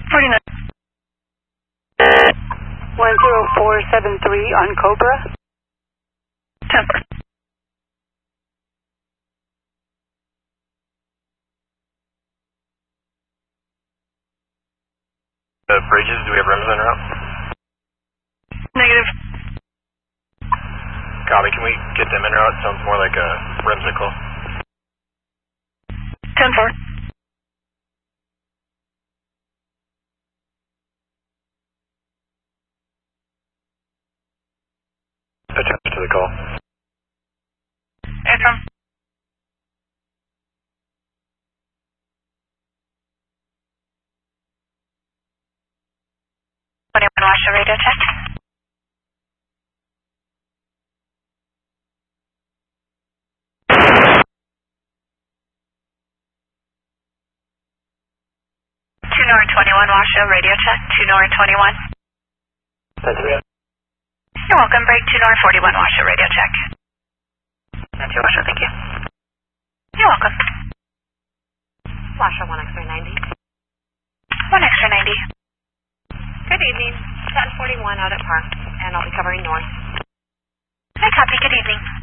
49. 10473 on Cobra. 10-4. Bridges, do we have rims en route? Negative. Copy, can we get them en route? Sounds more like a rimsicle. 10-4. Attention to the call. Affirm. Watch the radio check. Two North 21, Washoe, radio check. 2 North 21. Thank you. You're welcome. Break 2 North 41, Washoe, radio check. That's your Washoe, thank you. You're welcome. Washoe 1X-ray 90. 1X-ray 90. Good evening. 1041 out at Park, and I'll be covering north. Hi, copy. Good evening.